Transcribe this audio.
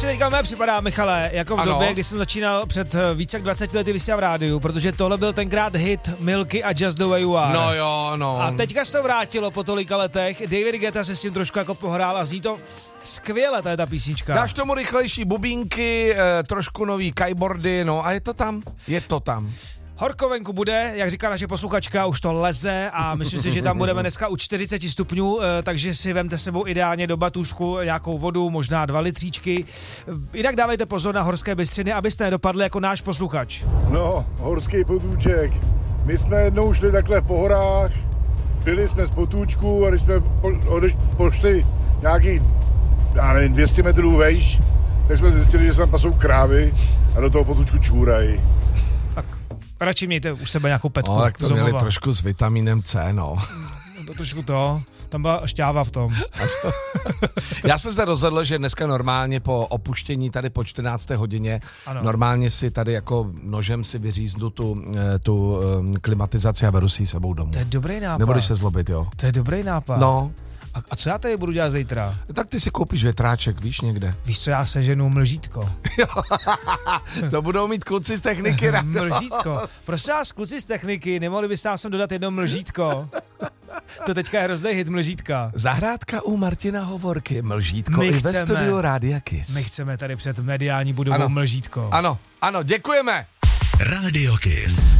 si teďka mé připadá, Michale, jako v době, kdy jsem začínal před více jak 20 lety vysílat v rádiu, protože tohle byl tenkrát hit Milky a Just the Way You Are. No jo, no. A teďka se to vrátilo po tolika letech, David Guetta se s tím trošku jako pohrál a zní to skvěle, ta písnička. Dáš tomu rychlejší bubínky, trošku nový keyboardy, no a je to tam. Horko venku bude, jak říká naše posluchačka, už to leze a myslím si, že tam budeme dneska u 40 stupňů, takže si vemte sebou ideálně do batůžku nějakou vodu, možná 2 litříčky. Jinak dávejte pozor na horské bystřiny, abyste nedopadli jako náš posluchač. No, horský potůček. My jsme jednou šli takhle po horách, byli jsme z potůčku a když jsme pošli nějaký, já nevím, 200 metrů vejš, tak jsme zjistili, že se tam pasou krávy a do toho potůčku čůrají. Radši mějte u sebe nějakou petku. No, tak to měli trošku s vitamínem C, no. To trošku tam byla šťáva v tom. Já jsem se rozhodl, že dneska normálně po opuštění tady po 14. hodině, normálně si tady jako nožem si vyříznu tu klimatizaci a beru si ji sebou domů. To je dobrý nápad. Nebudeš se zlobit, jo? To je dobrý nápad. No. A co já tady budu dělat zítra? Tak ty si koupíš větráček, víš někde. Víš co, já seženu mlžítko. To budou mít kluci z techniky ráno. Mlžítko. Prosím vás, kluci z techniky, nemohli byste nám sem dodat jedno mlžítko? To teďka je hrozný hit mlžítka. Zahrádka u Martina Hovorky, mlžítko i ve studiu Rádia Kiss. My chceme tady před mediální budovou mlžítko. Ano, děkujeme. Rádio Kiss.